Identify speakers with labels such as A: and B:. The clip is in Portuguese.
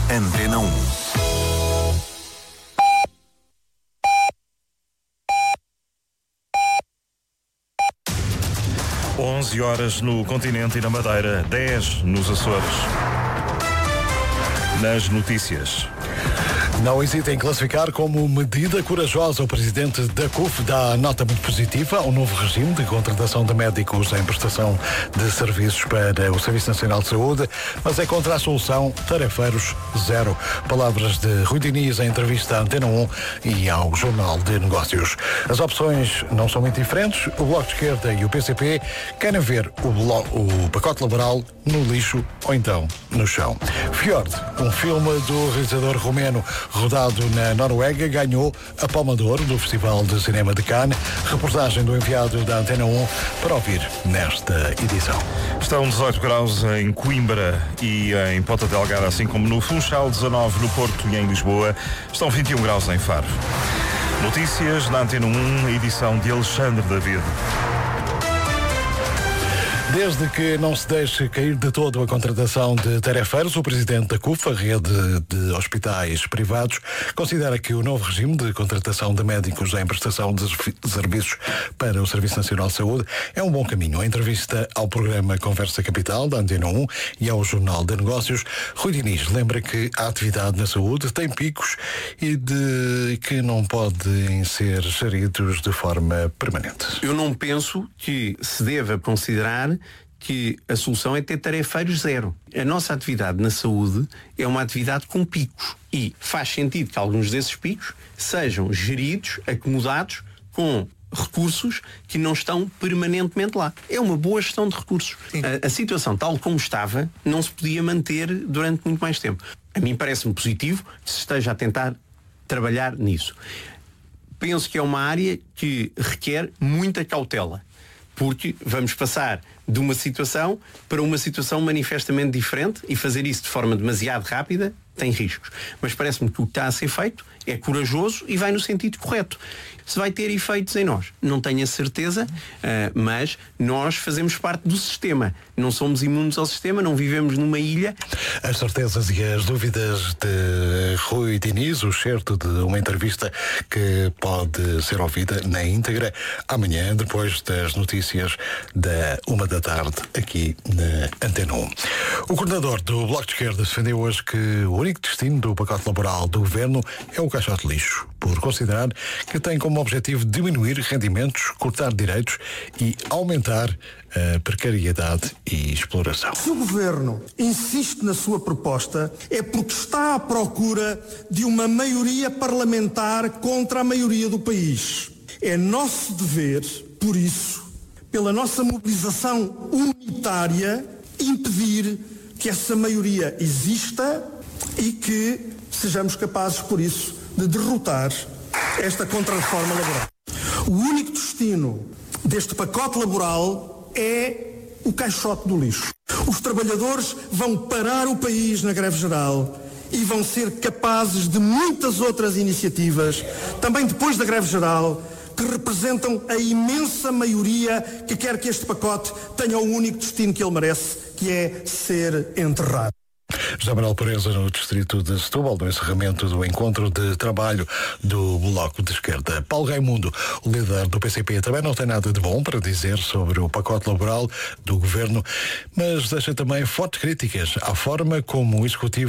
A: Antena 1.
B: Onze horas no continente e na Madeira, 10 nos Açores. Nas notícias.
C: Não hesita em classificar como medida corajosa. O presidente da CUF dá nota muito positiva ao novo regime de contratação de médicos em prestação de serviços para o Serviço Nacional de Saúde, mas é contra a solução tarefeiros zero. Palavras de Rui Diniz em entrevista à Antena 1 e ao Jornal de Negócios. As opções não são muito diferentes. O Bloco de Esquerda e o PCP querem ver o pacote laboral no lixo ou então no chão. Fjord, um filme do realizador romeno rodado na Noruega, ganhou a Palma de Ouro do Festival de Cinema de Cannes. Reportagem do enviado da Antena 1 para ouvir nesta edição.
B: Estão 18 graus em Coimbra e em Ponta Delgada, assim como no Funchal, 19 no Porto e em Lisboa. Estão 21 graus em Faro. Notícias na Antena 1, edição de Alexandre David.
C: Desde que não se deixe cair de todo a contratação de tarefeiros, o presidente da CUF, a rede de hospitais privados, considera que o novo regime de contratação de médicos em prestação de serviços para o Serviço Nacional de Saúde é um bom caminho. Em entrevista ao programa Conversa Capital, da Antena 1 e ao Jornal de Negócios, Rui Diniz lembra que a atividade na saúde tem picos e de que não podem ser geridos de forma permanente.
D: Eu não penso que se deva considerar que a solução é ter tarefeiros zero. A nossa atividade na saúde é uma atividade com picos e faz sentido que alguns desses picos sejam geridos, acomodados com recursos que não estão permanentemente lá. É uma boa gestão de recursos. A situação tal como estava não se podia manter durante muito mais tempo. A mim parece-me positivo que se esteja a tentar trabalhar nisso. Penso que é uma área que requer muita cautela, porque vamos passar de uma situação para uma situação manifestamente diferente e fazer isso de forma demasiado rápida tem riscos. Mas parece-me que o que está a ser feito é corajoso e vai no sentido correto. Se vai ter efeitos em nós, não tenho a certeza, mas nós fazemos parte do sistema. Não somos imunes ao sistema, não vivemos numa ilha.
C: As certezas e as dúvidas de Rui Diniz, o certo de uma entrevista que pode ser ouvida na íntegra amanhã, depois das notícias da 13h, aqui na Antena 1. O coordenador do Bloco de Esquerda defendeu hoje que o único destino do pacote laboral do governo é o caixote de lixo, por considerar que tem como objetivo diminuir rendimentos, cortar direitos e aumentar a precariedade e exploração.
E: Se o Governo insiste na sua proposta, é porque está à procura de uma maioria parlamentar contra a maioria do país. É nosso dever, por isso, pela nossa mobilização unitária, impedir que essa maioria exista e que sejamos capazes, por isso, de derrotar esta contra-reforma laboral. O único destino deste pacote laboral é o caixote do lixo. Os trabalhadores vão parar o país na greve geral e vão ser capazes de muitas outras iniciativas, também depois da greve geral, que representam a imensa maioria que quer que este pacote tenha o único destino que ele merece, que é ser enterrado.
C: José Manuel Pereza, no distrito de Setúbal, no encerramento do encontro de trabalho do Bloco de Esquerda. Paulo Raimundo, o líder do PCP, também não tem nada de bom para dizer sobre o pacote laboral do governo, mas deixa também fortes críticas à forma como o Executivo